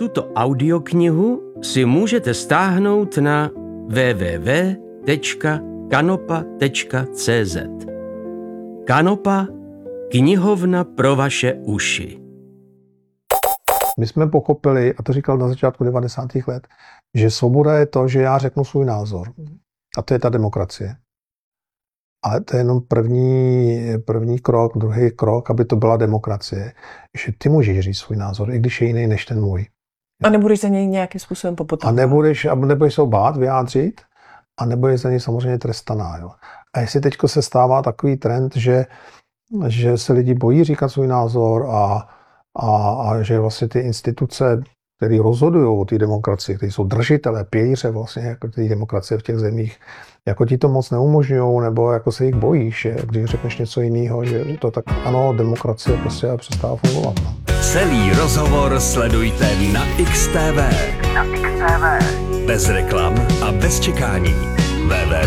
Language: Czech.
Tuto audioknihu si můžete stáhnout na www.kanopa.cz. Kanopa, knihovna pro vaše uši. My jsme pochopili, a to říkal na začátku 90. let, že svoboda je to, že já řeknu svůj názor. A to je ta demokracie. Ale to je jenom první krok, druhý krok, aby to byla demokracie. Že ty můžeš říct svůj názor, i když je jiný než ten můj. A nebudeš za něj nějakým způsobem popotovat. A nebudeš se ho bát vyjádřit a nebudeš za něj samozřejmě trestaná. Jo. A jestli teďko se stává takový trend, že se lidi bojí říkat svůj názor a že vlastně ty instituce, které rozhodují o té demokracii, které jsou držitelé, pilíře vlastně jako té demokracie v těch zemích, jako ti to moc neumožňují, nebo jako se jich bojíš, že když řekneš něco jiného, že to tak ano, demokracie prostě přestává fungovat. No. Celý rozhovor sledujte na XTV. Bez reklam a bez čekání.